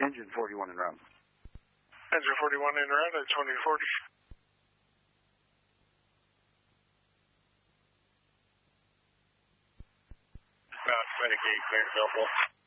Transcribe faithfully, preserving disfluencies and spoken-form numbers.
Engine forty-one en route. Engine forty-one en route at twenty forty. About Medicaid, clear, Belleville.